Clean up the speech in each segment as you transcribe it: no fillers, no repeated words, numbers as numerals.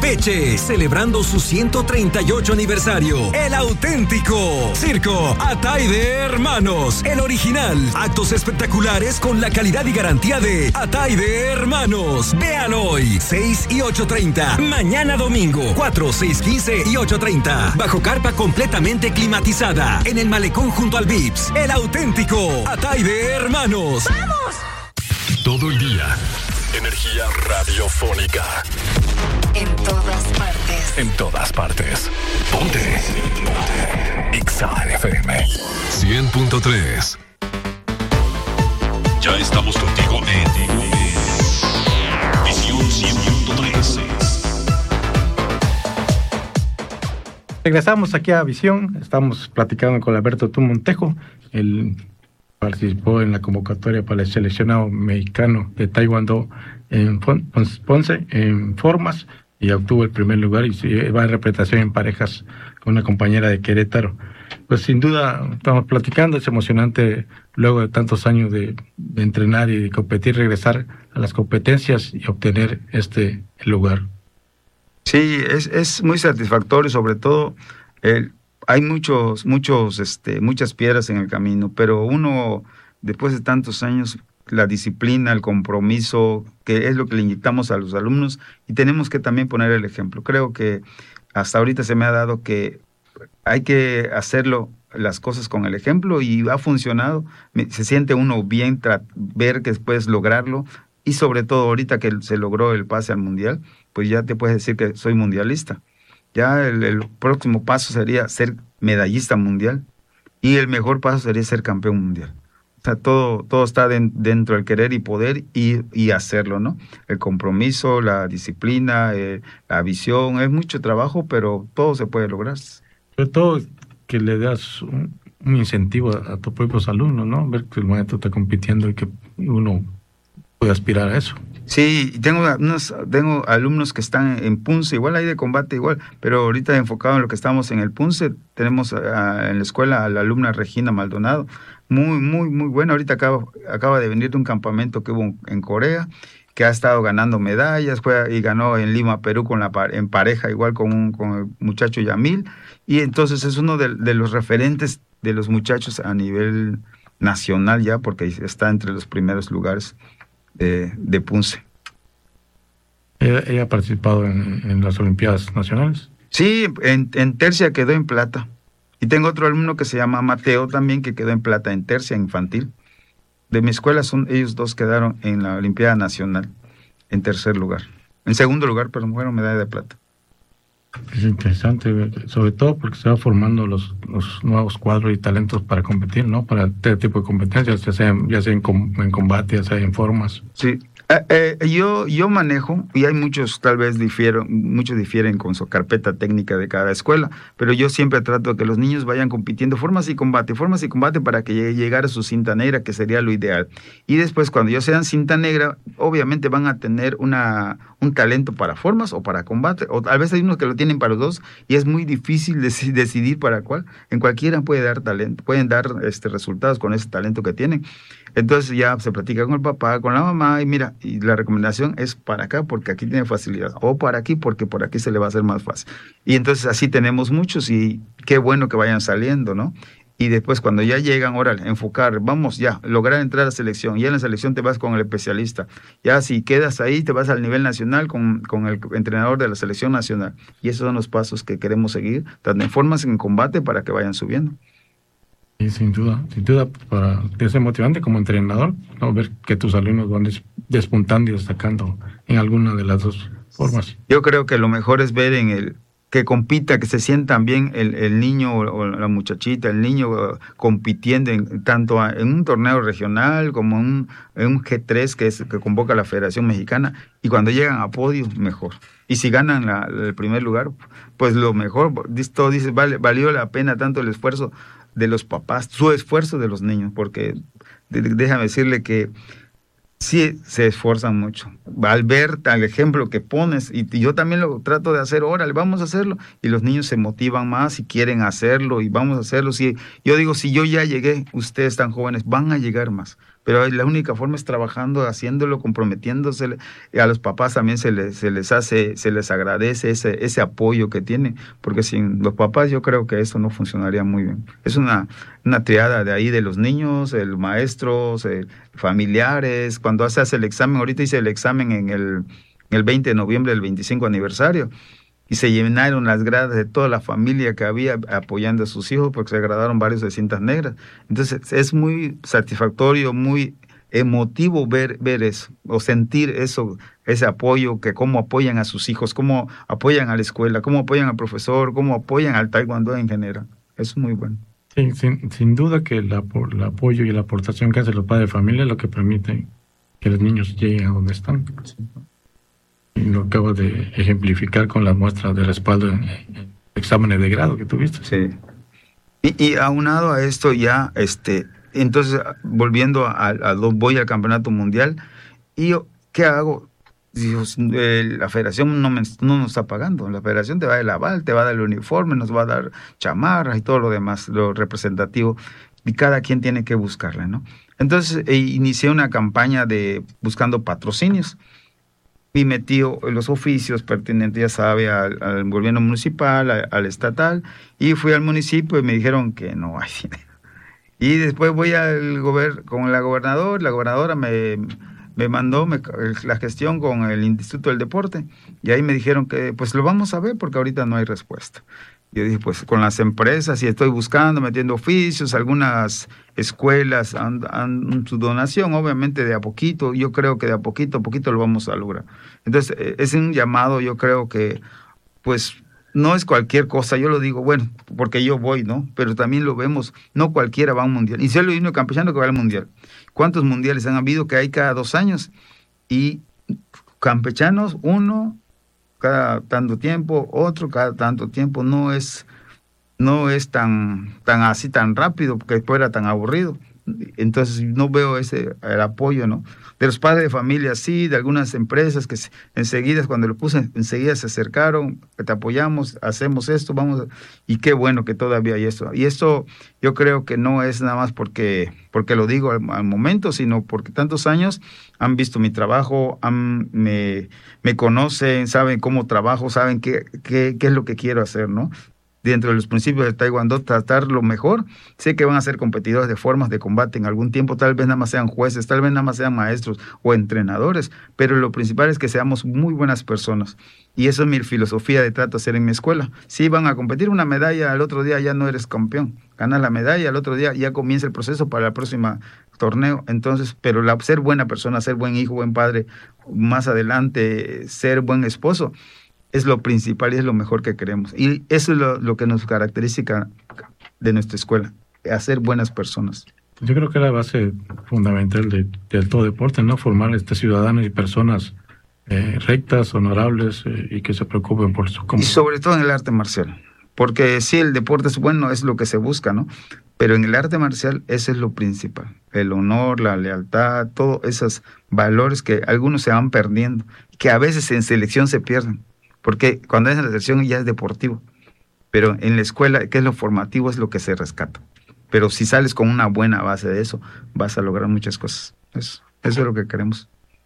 Campeche, celebrando su 138 aniversario. El auténtico Circo Ataide Hermanos, el original. Actos espectaculares con la calidad y garantía de Ataide Hermanos. Vean hoy, 6 y 8:30. Mañana domingo, 4, 6, 15 y 8:30. Bajo carpa completamente climatizada. En el malecón junto al Vips. El auténtico Ataide Hermanos. ¡Vamos! Todo el día. Energía radiofónica. En todas partes. En todas partes. Ponte. Exa FM 100.3. Ya estamos contigo en Visión 100.3. Regresamos aquí a Visión. Estamos platicando con Alberto Tú Montejo. Él participó en la convocatoria para el seleccionado mexicano de Taekwondo en Ponce, en formas, y obtuvo el primer lugar y va en representación en parejas con una compañera de Querétaro. Pues sin duda estamos platicando, es emocionante luego de tantos años de entrenar y de competir, regresar a las competencias y obtener este lugar. Sí, es muy satisfactorio, sobre todo hay muchas piedras en el camino, pero uno, después de tantos años, la disciplina, el compromiso, que es lo que le inyectamos a los alumnos, y tenemos que también poner el ejemplo. Creo que hasta ahorita se me ha dado que hay que hacerlo, las cosas con el ejemplo, y ha funcionado. Se siente uno bien ver que puedes lograrlo, y sobre todo ahorita que se logró el pase al mundial, pues ya te puedes decir que soy mundialista. Ya el próximo paso sería ser medallista mundial, y el mejor paso sería ser campeón mundial. O sea, todo está dentro del querer y poder y hacerlo, ¿no? El compromiso, la disciplina, la visión, es mucho trabajo, pero todo se puede lograr. Sobre todo que le das un incentivo a tus propios alumnos, ¿no? Ver que el maestro está compitiendo y que uno puede aspirar a eso. Sí, tengo alumnos que están en Punce, igual hay de combate igual, pero ahorita enfocado en lo que estamos en el Punce, tenemos en la escuela a la alumna Regina Maldonado, muy buena. Ahorita acaba de venir de un campamento que hubo en Corea, que ha estado ganando medallas, fue y ganó en Lima, Perú, en pareja, igual con el muchacho Yamil, y entonces es uno de los referentes de los muchachos a nivel nacional ya, porque está entre los primeros lugares de Punce. ¿Ella ha participado en las Olimpiadas Nacionales? Sí, en tercia quedó en plata. Y tengo otro alumno que se llama Mateo también, que quedó en plata en tercia infantil. De mi escuela ellos dos quedaron en la Olimpiada Nacional en tercer lugar. En segundo lugar, pero fueron medalla de plata. Es interesante, sobre todo porque se va formando los nuevos cuadros y talentos para competir, ¿no? Para este tipo de competencias, ya sea en combate, ya sea en formas. Sí. Yo manejo, y hay muchos muchos difieren con su carpeta técnica de cada escuela, pero yo siempre trato de que los niños vayan compitiendo formas y combate para que llegar a su cinta negra, que sería lo ideal. Y después, cuando ellos sean cinta negra, obviamente van a tener un talento para formas o para combate, o tal vez hay unos que lo tienen para los dos, y es muy difícil decidir para cuál. En cualquiera pueden dar resultados con ese talento que tienen. Entonces ya se platica con el papá, con la mamá, y mira, y la recomendación es para acá porque aquí tiene facilidad, o para aquí porque por aquí se le va a hacer más fácil. Y entonces así tenemos muchos, y qué bueno que vayan saliendo, ¿no? Y después cuando ya llegan, órale, enfocar, vamos ya, lograr entrar a la selección. Ya en la selección te vas con el especialista. Ya si quedas ahí, te vas al nivel nacional con el entrenador de la selección nacional. Y esos son los pasos que queremos seguir, tanto en formas en combate para que vayan subiendo. Y sin duda, para ser motivante como entrenador, ¿no? Ver que tus alumnos van despuntando y destacando en alguna de las dos formas. Yo creo que lo mejor es ver que compita, que se sientan bien el niño o la muchachita, el niño compitiendo tanto en un torneo regional como en un G3 que convoca la Federación Mexicana, y cuando llegan a podio, mejor. Y si ganan el primer lugar, pues lo mejor. Todo dice, valió la pena tanto el esfuerzo de los papás, su esfuerzo de los niños, porque déjame decirle que sí se esfuerzan mucho. Al ver el ejemplo que pones, y yo también lo trato de hacer, órale, vamos a hacerlo, y los niños se motivan más y quieren hacerlo, y vamos a hacerlo. Yo digo, si yo ya llegué, ustedes tan jóvenes van a llegar más, pero la única forma es trabajando, haciéndolo, comprometiéndose. A los papás también se les agradece ese apoyo que tienen, porque sin los papás yo creo que eso no funcionaría muy bien. Es una triada de ahí de los niños, el maestros, familiares. Cuando se hace el examen, ahorita hice el examen en el 20 de noviembre del 25 aniversario, y se llenaron las gradas de toda la familia que había apoyando a sus hijos, porque se graduaron varios de cintas negras. Entonces es muy satisfactorio, muy emotivo ver eso, o sentir eso, ese apoyo, que cómo apoyan a sus hijos, cómo apoyan a la escuela, cómo apoyan al profesor, cómo apoyan al taekwondo en general. Es muy bueno. Sí, sin duda que el apoyo y la aportación que hacen los padres de familia es lo que permite que los niños lleguen a donde están. Sí. Y lo acabo de ejemplificar con las muestras de respaldo en exámenes de grado que tuviste. Sí. Y aunado a esto ya, entonces volviendo voy al campeonato mundial, y yo, ¿qué hago? Dios, la federación no nos está pagando. La federación te va a dar el aval, te va a dar el uniforme, nos va a dar chamarras y todo lo demás, lo representativo, y cada quien tiene que buscarla, ¿no? Entonces inicié una campaña buscando patrocinios, y metí los oficios pertinentes, ya sabe, al gobierno municipal, al estatal, y fui al municipio y me dijeron que no hay dinero. Y después voy con la gobernadora me mandó la gestión con el Instituto del Deporte, y ahí me dijeron que pues lo vamos a ver porque ahorita no hay respuesta. Yo dije, pues con las empresas, y estoy buscando, metiendo oficios, algunas escuelas han su donación, obviamente de a poquito, yo creo que de a poquito lo vamos a lograr. Entonces, es un llamado, yo creo que, pues, no es cualquier cosa, yo lo digo, bueno, porque yo voy, ¿no? Pero también lo vemos, no cualquiera va a un mundial, y si es el único campechano que va al mundial. ¿Cuántos mundiales han habido que hay cada 2 años? Y campechanos, uno cada tanto tiempo, otro cada tanto tiempo, no es tan así tan rápido, porque después era tan aburrido. Entonces no veo el apoyo, ¿no? De los padres de familia, sí, de algunas empresas que enseguida, cuando lo puse, enseguida se acercaron, te apoyamos, hacemos esto, vamos, y qué bueno que todavía hay esto. Y esto yo creo que no es nada más porque lo digo al momento, sino porque tantos años han visto mi trabajo, me conocen, saben cómo trabajo, saben qué es lo que quiero hacer, ¿no? Dentro de los principios del taekwondo, tratar lo mejor. Sé que van a ser competidores de formas de combate en algún tiempo, tal vez nada más sean jueces, tal vez nada más sean maestros o entrenadores, pero lo principal es que seamos muy buenas personas, y eso es mi filosofía de trato de hacer en mi escuela. Si van a competir una medalla, al otro día ya no eres campeón, ganas la medalla, al otro día ya comienza el proceso para la próxima torneo. Entonces, pero ser buena persona, ser buen hijo, buen padre, más adelante ser buen esposo, es lo principal y es lo mejor que queremos. Y eso es lo que nos caracteriza de nuestra escuela, hacer buenas personas. Yo creo que es la base fundamental de todo deporte, ¿no? Formar ciudadanos y personas rectas, honorables, y que se preocupen por su comunidad. Y sobre todo en el arte marcial, porque sí, el deporte es bueno, es lo que se busca, ¿no? Pero en el arte marcial eso es lo principal, el honor, la lealtad, todos esos valores que algunos se van perdiendo, que a veces en selección se pierden. Porque cuando es en la selección ya es deportivo, pero en la escuela, que es lo formativo, es lo que se rescata. Pero si sales con una buena base de eso, vas a lograr muchas cosas. Eso es lo que queremos.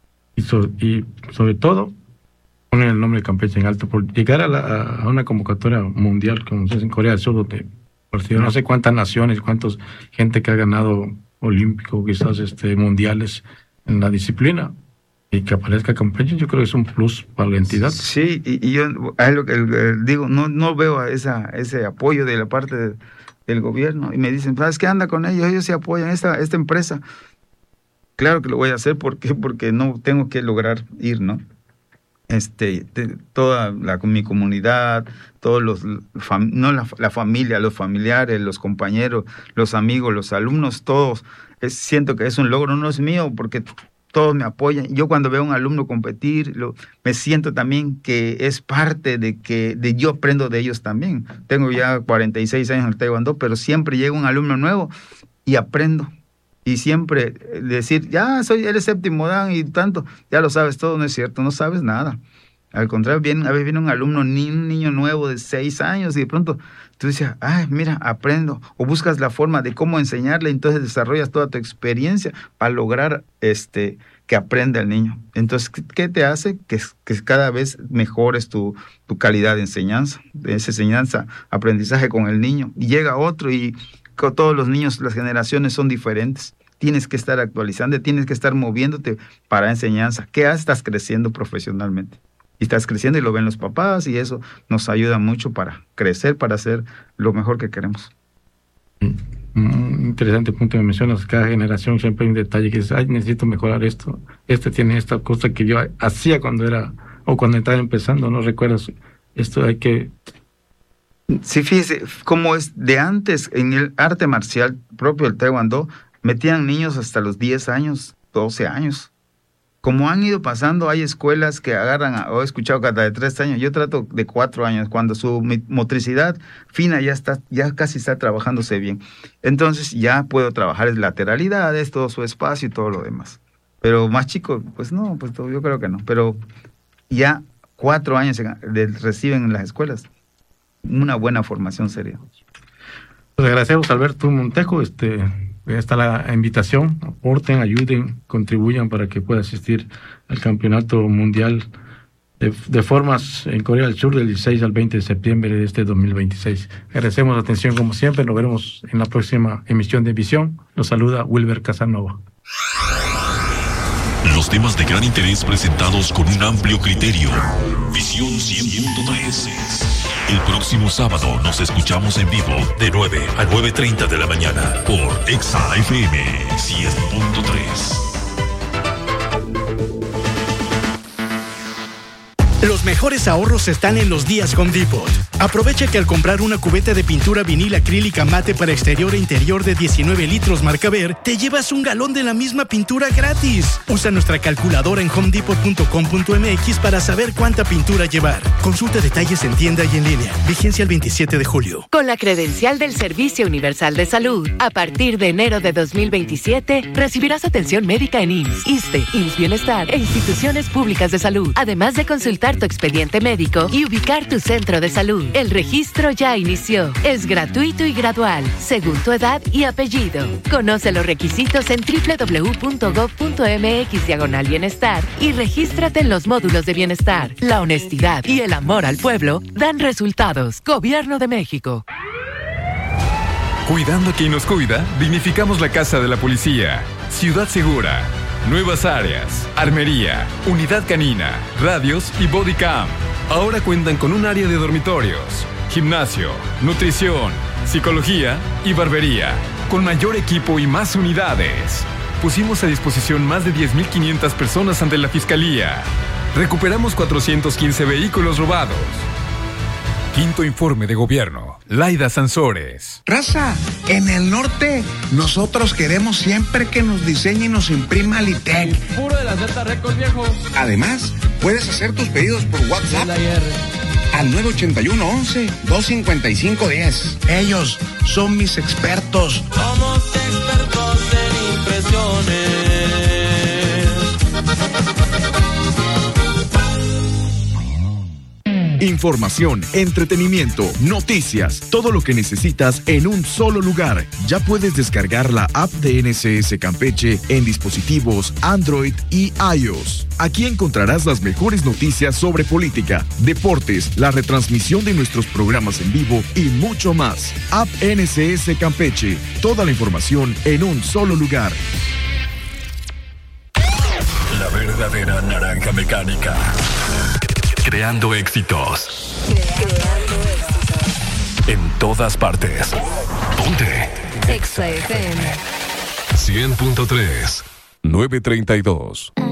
Y sobre todo, poner el nombre de Campeche en alto, por llegar a una convocatoria mundial, como se hace en Corea del Sur, donde no sé cuántas naciones, cuántos gente que ha ganado olímpico, quizás mundiales en la disciplina, y que aparezca Campeche, yo creo que es un plus para la entidad. Sí, y yo es lo que digo, no veo ese apoyo de la parte del gobierno, y me dicen, ¿sabes qué? Anda con ellos se apoyan esta empresa. Claro que lo voy a hacer, porque no tengo que lograr ir, ¿no? Toda mi comunidad, todos la familia, los familiares, los compañeros, los amigos, los alumnos, todos, siento que es un logro, no es mío, porque todos me apoyan. Yo cuando veo a un alumno competir, me siento también que es parte de yo aprendo de ellos también. Tengo ya 46 años en el taekwondo, pero siempre llega un alumno nuevo y aprendo. Y siempre decir, eres séptimo dan y tanto, ya lo sabes todo, no es cierto, no sabes nada. Al contrario, a veces viene un alumno, un niño nuevo de 6 años y de pronto tú dices, ay, mira, aprendo. O buscas la forma de cómo enseñarle, entonces desarrollas toda tu experiencia para lograr que aprenda el niño. Entonces, ¿qué te hace? Que cada vez mejores tu calidad de enseñanza, aprendizaje con el niño. Y llega otro y con todos los niños, las generaciones son diferentes. Tienes que estar actualizando, tienes que estar moviéndote para enseñanza. ¿Qué haces? Estás creciendo profesionalmente. Y estás creciendo y lo ven los papás y eso nos ayuda mucho para crecer, para hacer lo mejor que queremos. Interesante punto que mencionas. Cada generación siempre hay un detalle que dice, ay, necesito mejorar esto. Tiene esta cosa que yo hacía cuando estaba empezando, ¿no recuerdas? Esto hay que... Sí, fíjese, como es de antes, en el arte marcial propio del Taekwondo, metían niños hasta los 10 años, 12 años. Como han ido pasando, hay escuelas que agarran, he escuchado que hasta de 3 años, yo trato de 4 años, cuando su motricidad fina ya casi está trabajándose bien. Entonces ya puedo trabajar lateralidades, todo su espacio y todo lo demás. Pero más chico, pues no, pues yo creo que no. Pero ya 4 años reciben en las escuelas. Una buena formación sería. Pues agradecemos, Alberto Montejo, está la invitación, aporten, ayuden, contribuyan para que pueda asistir al Campeonato Mundial de Formas en Corea del Sur del 16 al 20 de septiembre de este 2026. Agradecemos la atención como siempre, nos veremos en la próxima emisión de Visión. Nos saluda Wilber Casanova. Los temas de gran interés presentados con un amplio criterio. Visión 100.3. El próximo sábado nos escuchamos en vivo de 9 a 9:30 de la mañana por Exa FM 100.3. Los mejores ahorros están en los días Home Depot. Aprovecha que al comprar una cubeta de pintura vinil acrílica mate para exterior e interior de 19 litros marca Ver, te llevas un galón de la misma pintura gratis. Usa nuestra calculadora en homedepot.com.mx para saber cuánta pintura llevar. Consulta detalles en tienda y en línea. Vigencia el 27 de julio. Con la credencial del Servicio Universal de Salud, a partir de enero de 2027, recibirás atención médica en IMSS, ISSSTE, IMSS Bienestar e instituciones públicas de salud, además de consultar tu expediente médico y ubicar tu centro de salud. El registro ya inició. Es gratuito y gradual, según tu edad y apellido. Conoce los requisitos en www.gov.mx/bienestar y regístrate en los módulos de bienestar. La honestidad y el amor al pueblo dan resultados. Gobierno de México. Cuidando a quien nos cuida, dignificamos la casa de la policía. Ciudad Segura. Nuevas áreas, armería, unidad canina, radios y body cam. Ahora cuentan con un área de dormitorios, gimnasio, nutrición, psicología y barbería, con mayor equipo y más unidades. Pusimos a disposición más de 10.500 personas ante la Fiscalía. Recuperamos 415 vehículos robados. Quinto informe de gobierno. Laida Sansores. Raza, en el norte, nosotros queremos siempre que nos diseñe y nos imprima Litec. Puro de la Z Record, viejo. Además, puedes hacer tus pedidos por WhatsApp al 981-11-255-10. Ellos son mis expertos. Somos expertos en impresiones. Información, entretenimiento, noticias, todo lo que necesitas en un solo lugar. Ya puedes descargar la app de NSS Campeche en dispositivos Android y iOS. Aquí encontrarás las mejores noticias sobre política, deportes, la retransmisión de nuestros programas en vivo y mucho más. App NSS Campeche. Toda la información en un solo lugar. La verdadera naranja mecánica. Creando éxitos. En todas partes. Ponte. Exa FM 100.3. 9:32.